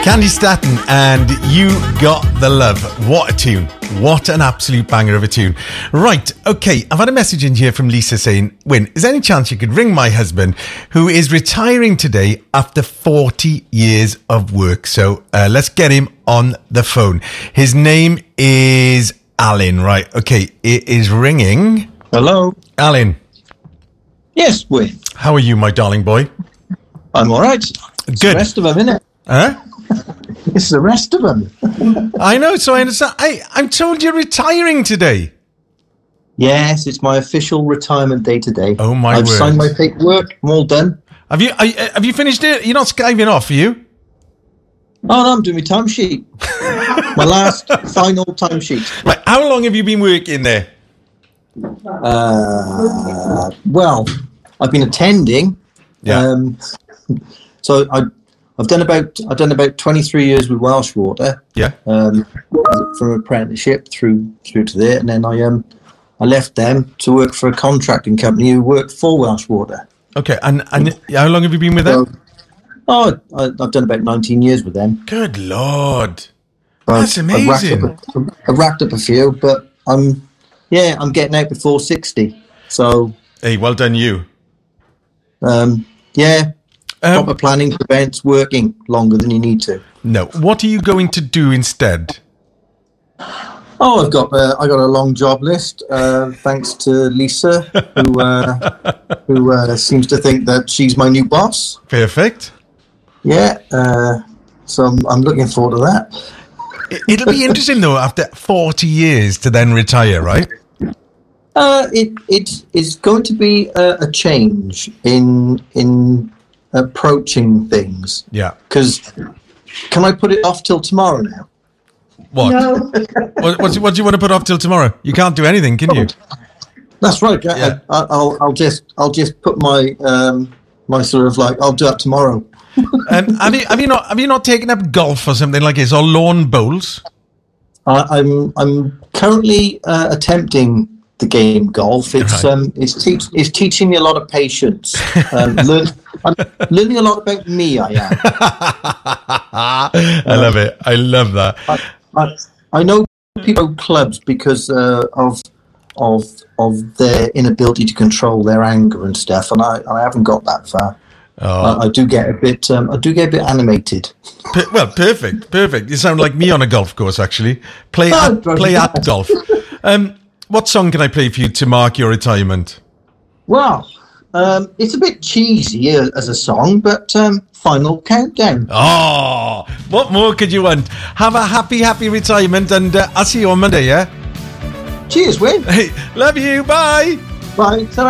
Candy Staton and You Got the Love. What a tune. What an absolute banger of a tune. Right, okay, I've had a message in here from Lisa saying, Wyn, is there any chance you could ring my husband who is retiring today after 40 years of work? So let's get him on the phone. His name is Alan, right? Okay, it is ringing. Hello. Alan. Yes, Wyn. How are you, my darling boy? I'm all right. It's Good. the rest of them, isn't it? Huh? It's the rest of them. I know, so I understand. I'm told you're retiring today. Yes, it's my official retirement day today. Oh, my I've word. signed my paperwork. I'm all done. Have you finished it? You're not skiving off, are you? Oh, no, I'm doing my timesheet. My last final timesheet. Right, how long have you been working there? Well, I've been attending. Yeah. So I've done about 23 years with Welsh Water. Yeah. From apprenticeship through to there, and then I left them to work for a contracting company who worked for Welsh Water. Okay, and how long have you been with them? I've done about 19 years with them. Good Lord. That's amazing. I've racked up a few, but I'm getting out before 60. So Hey, well done you. Proper planning prevents working longer than you need to. No. What are you going to do instead? Oh, I got a long job list, thanks to Lisa, who seems to think that she's my new boss. Perfect. Yeah, so I'm looking forward to that. It'll be interesting though, after 40 years to then retire, right? It is going to be a change in approaching things. Yeah. Because can I put it off till tomorrow now? What? No. What do you want to put off till tomorrow? You can't do anything, can you? That's right. Yeah. I'll just put my my sort of like I'll do that tomorrow. And have you not taken up golf or something like this, or lawn bowls? I'm currently attempting the game golf. It's Right. It's teaching me a lot of patience. I'm learning a lot about me. I am. I love it. I love that. I know people clubs because of their inability to control their anger and stuff, and I haven't got that far. Oh. I do get a bit animated. Well, perfect. You sound like me on a golf course, actually. Play at golf. What song can I play for you to mark your retirement? Well, it's a bit cheesy as a song, but Final Countdown. Oh, what more could you want? Have a happy retirement, and I'll see you on Monday, yeah? Cheers, Wyn. Hey, love you. Bye. Bye.